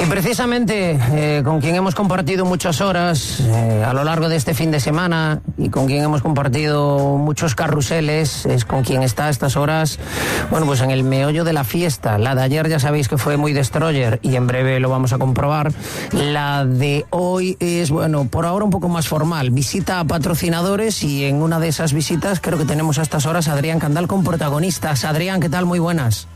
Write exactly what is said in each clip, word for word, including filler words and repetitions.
Y precisamente eh, con quien hemos compartido muchas horas eh, a lo largo de este fin de semana y con quien hemos compartido muchos carruseles es con quien está a estas horas, bueno, pues en el meollo de la fiesta. La de ayer ya sabéis que fue muy destroyer y en breve lo vamos a comprobar. La de hoy es, bueno, por ahora un poco más formal. Visita a patrocinadores y en una de esas visitas creo que tenemos a estas horas a Adrián Candal con protagonistas. Adrián, ¿qué tal? Muy buenas.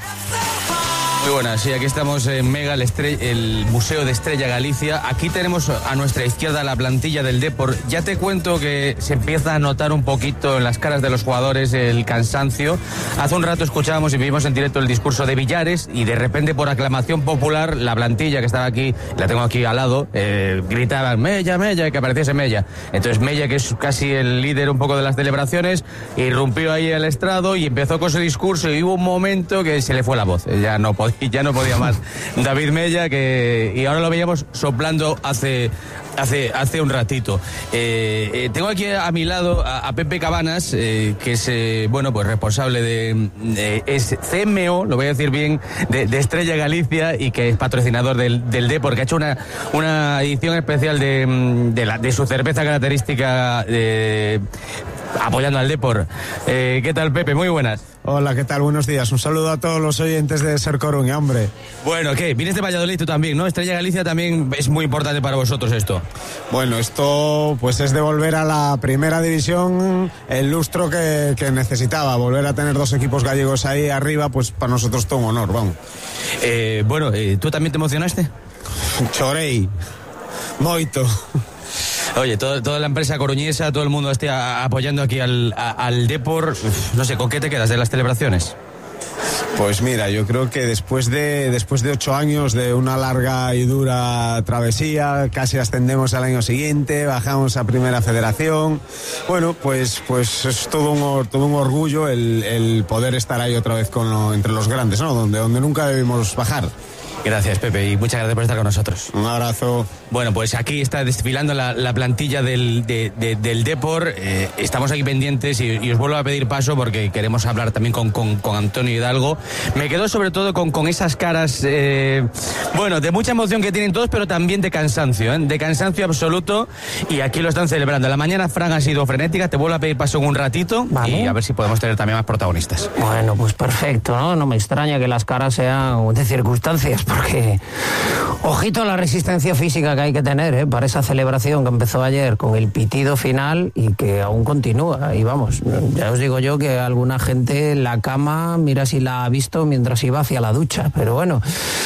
Muy buenas, sí, aquí estamos en Mega, el, Estre- el Museo de Estrella Galicia. Aquí tenemos a nuestra izquierda la plantilla del Depor. Ya te cuento que se empieza a notar un poquito en las caras de los jugadores el cansancio. Hace un rato escuchábamos y vimos en directo el discurso de Villares y de repente por aclamación popular la plantilla que estaba aquí, la tengo aquí al lado, eh, gritaban Mella, Mella, y que apareciese Mella. Entonces Mella, que es casi el líder un poco de las celebraciones, irrumpió ahí al estrado y empezó con su discurso y hubo un momento que se le fue la voz. Ya no podía. Y ya no podía más David Mella, que y ahora lo veíamos soplando hace hace hace un ratito. Eh, eh, tengo aquí a mi lado a, a Pepe Cabanas, eh, que es eh, bueno pues responsable de, de es C M O, lo voy a decir bien, de, de Estrella Galicia y que es patrocinador del, del Depor, que ha hecho una una edición especial de de, la, de su cerveza característica de, apoyando al Depor. Eh, ¿Qué tal, Pepe? Muy buenas. Hola, ¿qué tal? Buenos días. Un saludo a todos los oyentes de Ser Coruña, hombre. Bueno, ¿qué? Vienes de Valladolid tú también, ¿no? Estrella Galicia también es muy importante para vosotros esto. Bueno, esto pues es de volver a la primera división, el lustro que, que necesitaba. Volver a tener dos equipos gallegos ahí arriba, pues para nosotros todo un honor, vamos. Eh, bueno, eh, ¿tú también te emocionaste? Chorei. Moito. Oye, todo, toda la empresa coruñesa, todo el mundo esté a, apoyando aquí al, a, al Depor. No sé, ¿con qué te quedas de las celebraciones? Pues mira, yo creo que después de después de ocho años de una larga y dura travesía, casi ascendemos al año siguiente, bajamos a Primera Federación. Bueno, pues pues es todo un todo un orgullo el, el poder estar ahí otra vez con lo, entre los grandes, ¿no? Donde donde nunca debimos bajar. Gracias, Pepe, y muchas gracias por estar con nosotros. Un abrazo. Bueno, pues aquí está desfilando la, la plantilla del, de, de, del Depor. Eh, estamos aquí pendientes y, y os vuelvo a pedir paso porque queremos hablar también con, con, con Antonio Hidalgo. Me quedo sobre todo con, con esas caras, eh, bueno, de mucha emoción que tienen todos, pero también de cansancio, ¿eh? De cansancio absoluto. Y aquí lo están celebrando. La mañana, Fran, ha sido frenética. Te vuelvo a pedir paso en un ratito, vale, y a ver si podemos tener también más protagonistas. Bueno, pues perfecto, ¿no? No me extraña que las caras sean de circunstancias, porque ojito a la resistencia física que hay que tener, ¿eh? Para esa celebración que empezó ayer con el pitido final y que aún continúa. Y vamos, ya os digo yo que alguna gente en la cama, mira si la ha visto mientras iba hacia la ducha, pero bueno.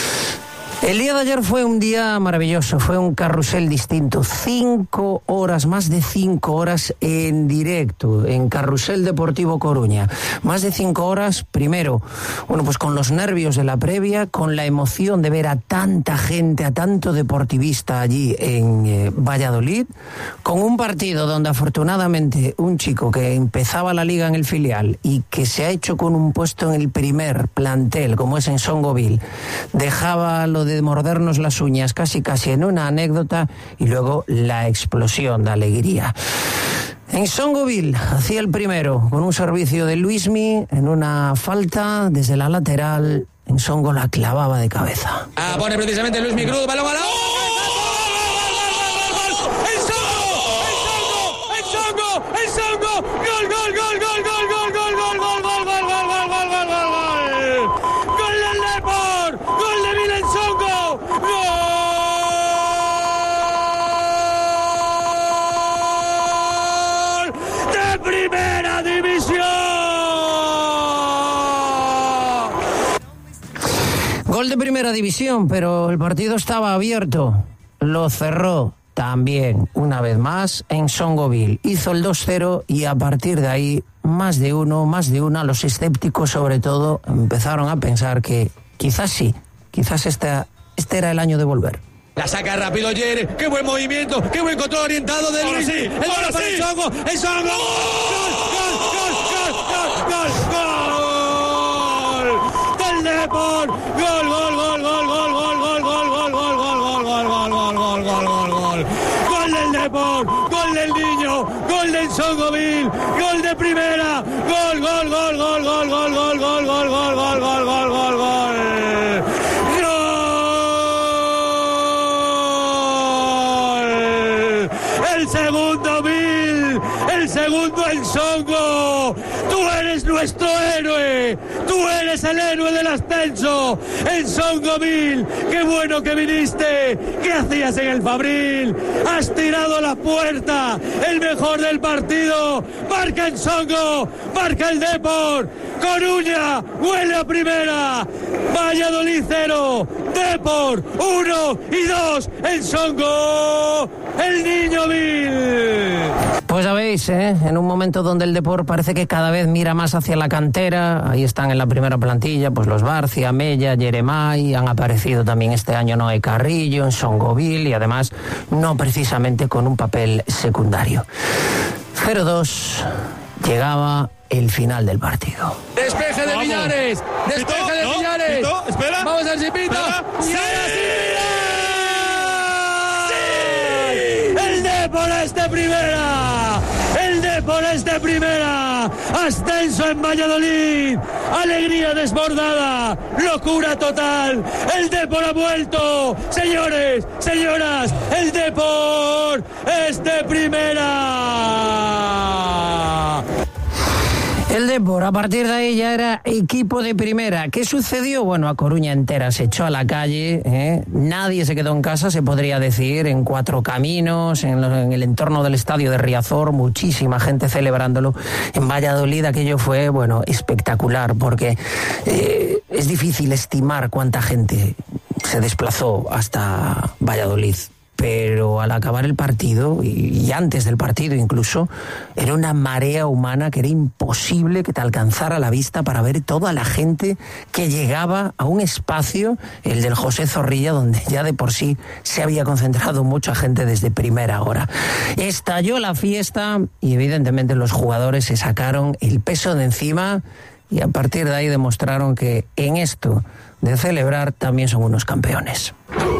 El día de ayer fue un día maravilloso, fue un carrusel distinto, cinco horas, más de cinco horas en directo, en Carrusel Deportivo Coruña. Más de cinco horas, primero, bueno, pues con los nervios de la previa, con la emoción de ver a tanta gente, a tanto deportivista allí en eh, Valladolid, con un partido donde afortunadamente un chico que empezaba la liga en el filial y que se ha hecho con un puesto en el primer plantel, como es en Songoville, dejaba lo de de mordernos las uñas casi casi en una anécdota y luego la explosión de alegría. En Songoville hacía el primero con un servicio de Luismi en una falta desde la lateral. En Songo la clavaba de cabeza. Ah, pone precisamente Luismi Cruz, balón a la... Gol de primera división, pero el partido estaba abierto. Lo cerró también, una vez más, en Songoville. Hizo el dos cero y a partir de ahí, más de uno, más de una, los escépticos sobre todo, empezaron a pensar que quizás sí, quizás este, este era el año de volver. La saca rápido Jerry, qué buen movimiento, qué buen control orientado de Luis. Sí, el gol para el Songo, el Songo. ¡Gol, gol, gol, gol, gol, gol! ¡Del Depor! ¡Gol, gol, gol, gol, gol, gol, gol, gol, gol, gol, gol, gol, gol, gol, gol, gol, gol, gol! ¡Gol del Depor! ¡Gol del Niño! ¡Gol del Songoville! ¡Gol de primera! ¡Gol, gol, gol, gol, gol, gol, gol, gol, gol, gol, gol, gol, gol, gol, gol! segundo Bill, el segundo el Songo. Tú eres nuestro héroe, tú eres el héroe del ascenso, el Songo Bill. Qué bueno que viniste, ¿qué hacías en el Fabril? Has tirado la puerta, el mejor del partido. Marca el Songo, marca el Depor. Coruña huele a primera. Valladolid cero, Depor uno y dos. El Songo, el niño Bill. Pues sabéis, ¿eh? En un momento donde el Depor parece que cada vez mira más hacia la cantera, ahí están en la primera plantilla, pues los Barcia, Mella, Yeremay, han aparecido también este año Noé Carrillo, en Songoville, y además no precisamente con un papel secundario. cero dos, llegaba el final del partido. Despeje de Villares, despeje de Villares. Pito, espera. Vamos a ver si pita. ¡Sí! El Depor es de primera. El Depor es de primera. Ascenso en Valladolid. Alegría desbordada. Locura total. El Depor ha vuelto. Señores, señoras, el Depor es de primera. El Depor, a partir de ahí ya era equipo de primera. ¿Qué sucedió? Bueno, a Coruña entera se echó a la calle, ¿eh? Nadie se quedó en casa, se podría decir, en Cuatro Caminos, en, lo, en el entorno del estadio de Riazor, muchísima gente celebrándolo. En Valladolid aquello fue, bueno, espectacular, porque eh, es difícil estimar cuánta gente se desplazó hasta Valladolid. Pero al acabar el partido, y antes del partido incluso, era una marea humana que era imposible que te alcanzara la vista para ver toda la gente que llegaba a un espacio, el del José Zorrilla, donde ya de por sí se había concentrado mucha gente desde primera hora. Estalló la fiesta y evidentemente los jugadores se sacaron el peso de encima y a partir de ahí demostraron que en esto de celebrar también son unos campeones.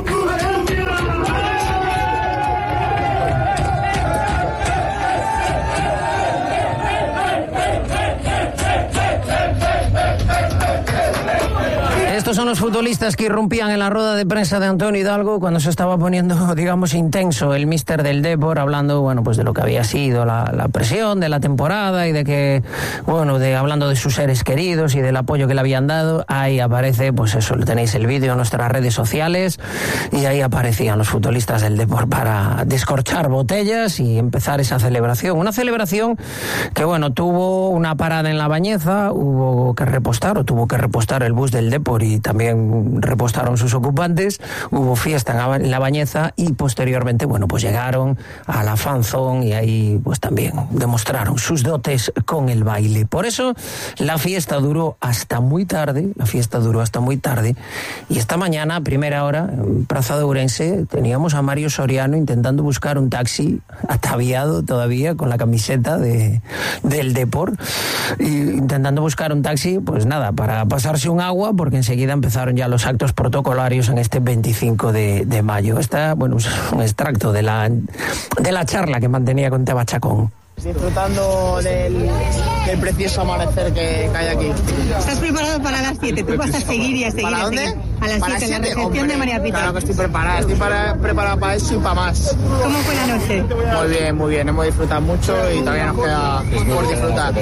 Estos son los futbolistas que irrumpían en la rueda de prensa de Antonio Hidalgo cuando se estaba poniendo, digamos, intenso el míster del Depor, hablando, bueno, pues de lo que había sido la, la presión de la temporada y de que, bueno, de hablando de sus seres queridos y del apoyo que le habían dado. Ahí aparece, pues eso, tenéis el vídeo en nuestras redes sociales y ahí aparecían los futbolistas del Depor para descorchar botellas y empezar esa celebración. Una celebración que, bueno, tuvo una parada en La Bañeza, hubo que repostar o tuvo que repostar el bus del Depor y también repostaron sus ocupantes, hubo fiesta en La Bañeza y posteriormente, bueno, pues llegaron a la fanzone y ahí pues también demostraron sus dotes con el baile. Por eso la fiesta duró hasta muy tarde, la fiesta duró hasta muy tarde y esta mañana a primera hora en Plaza de Ourense teníamos a Mario Soriano intentando buscar un taxi ataviado todavía con la camiseta de, del Depor, y intentando buscar un taxi, pues nada, para pasarse un agua porque enseguida empezaron ya los actos protocolarios en este veinticinco de, de mayo. Está, bueno, es un extracto de la, de la charla que mantenía con Teba Chacón. Disfrutando del, del precioso amanecer que, que hay aquí. ¿Estás preparado para las siete? Tú vas a seguir y a seguir. ¿Para dónde? A las siete, la recepción hombre, de María Pita. Claro que estoy preparada, estoy para, preparada para eso y para más. ¿Cómo fue la noche? Muy bien, muy bien, hemos disfrutado mucho y todavía nos queda por disfrutar.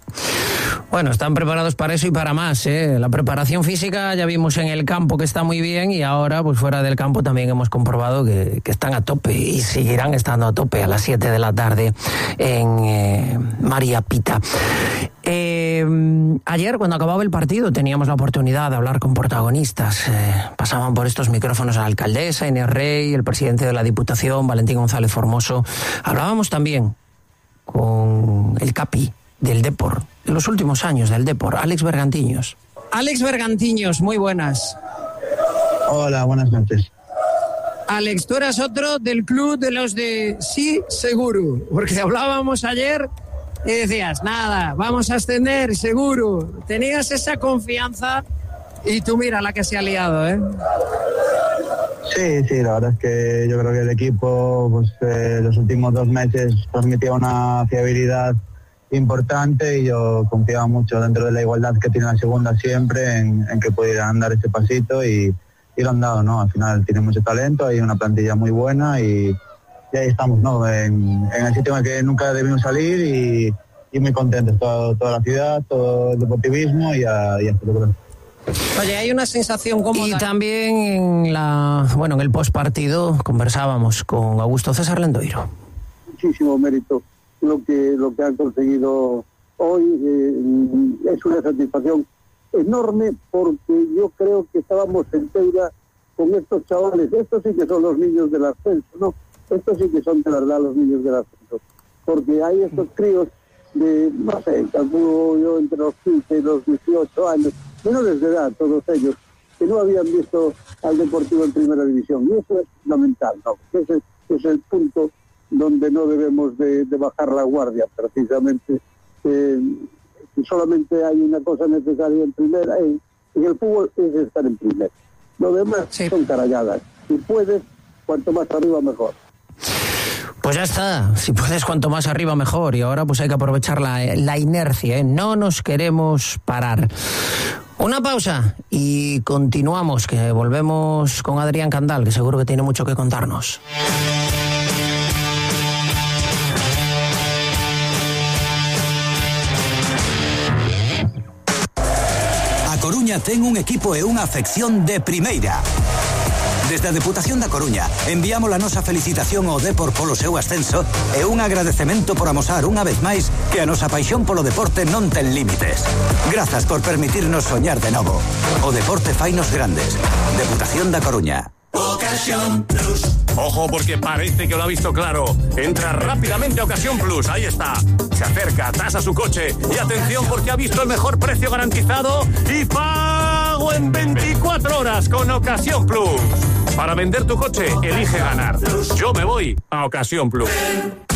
Bueno, están preparados para eso y para más, ¿eh? La preparación física ya vimos en el campo que está muy bien y ahora, pues fuera del campo también hemos comprobado que, que están a tope y seguirán estando a tope a las siete de la tarde en eh, María Pita. Eh, ayer, cuando acababa el partido, teníamos la oportunidad de hablar con protagonistas. Eh, pasaban por estos micrófonos a la alcaldesa, Inés Rey, el presidente de la Diputación, Valentín González Formoso. Hablábamos también con el capi del Depor, en los últimos años del Depor, Alex Bergantiños. Alex Bergantiños, muy buenas. Hola, buenas noches. Alex, tú eras otro del club de los de sí, seguro, porque hablábamos ayer y decías, nada, vamos a ascender, seguro. Tenías esa confianza y tú mira la que se ha liado, ¿eh? Sí, sí, la verdad es que yo creo que el equipo, pues eh, los últimos dos meses transmitía una fiabilidad importante y yo confiaba mucho dentro de la igualdad que tiene la segunda siempre en, en que pudieran dar ese pasito y, y lo han dado, ¿no? Al final tiene mucho talento, hay una plantilla muy buena y, y ahí estamos, ¿no? En, en el sitio en el que nunca debimos salir y, y muy contentos, toda, toda la ciudad, todo el deportivismo y a, y a celebrar. Oye, hay una sensación cómoda. Y también en la, bueno, en el postpartido conversábamos con Augusto César Lendoiro. Muchísimo mérito lo que lo que han conseguido hoy, eh, es una satisfacción enorme porque yo creo que estábamos en deuda con estos chavales. Estos sí que son los niños del ascenso, ¿no? Estos sí que son de verdad los niños del ascenso, porque hay estos críos de, no sé, calculo yo entre los quince y los dieciocho años, menores de edad, todos ellos, que no habían visto al Deportivo en primera división, y eso es fundamental, ¿no? Ese es el punto donde no debemos de, de bajar la guardia, precisamente. Eh, solamente hay una cosa necesaria en primera, en, en el fútbol es estar en primera. Lo demás sí. Son caralladas. Si puedes, cuanto más arriba mejor. Pues ya está, si puedes cuanto más arriba mejor, y ahora pues hay que aprovechar la, la inercia, ¿eh? No nos queremos parar. Una pausa y continuamos, que volvemos con Adrián Candal, que seguro que tiene mucho que contarnos. A Coruña ten un equipo e unha afección de primeira. Desde a Deputación da Coruña enviamos a nosa felicitación ao Depor polo seu ascenso e un agradecemento por amosar unha vez máis que a nosa paixón polo deporte non ten límites. Grazas por permitirnos soñar de novo. O deporte fainos grandes. Deputación da Coruña. Ocasión Plus. Ojo, porque parece que lo ha visto claro. Entra rápidamente a Ocasión Plus, ahí está. Se acerca, tasa su coche y atención porque ha visto el mejor precio garantizado y pago en veinticuatro horas con Ocasión Plus. Para vender tu coche, elige ganar. Yo me voy a Ocasión Plus.